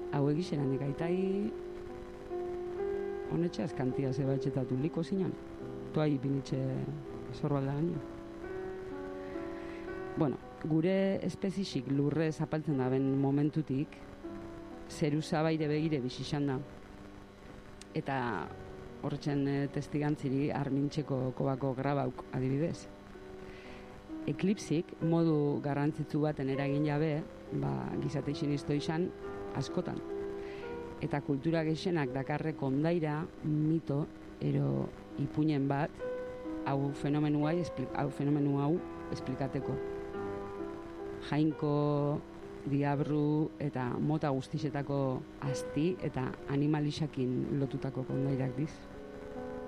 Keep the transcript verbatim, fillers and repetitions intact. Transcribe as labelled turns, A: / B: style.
A: hau egixeran egaitai honetxe azkantia zeba etxetatu liko zinan. Toai binitxe zorbalda gaino. Bueno, gure espezisik lurre zapaltzen da ben momentutik, zeru zabaire begire bisixan da. Eta horretzen testigantziri armintxeko kobako grabauk adibidez. Eklipsik modu garrantzitsu baten eragin jabe, ba, gizate sinisto izan askotan. Eta kultura gehienak dakarre kondaira, mito, ero ipuinen bat, hau fenomenu hau, hau fenomenu hau esplikateko. Jainko, diabru eta mota guztizetako asti eta animalisakin lotutako kondairak diz.